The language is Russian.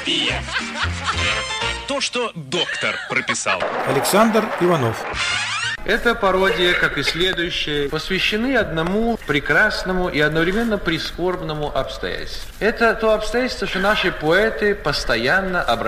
То, что доктор прописал. Александр Иванов. Эта пародия, как и следующая, посвящены одному прекрасному и одновременно прискорбному обстоятельству. Это то обстоятельство, что наши поэты постоянно обращаются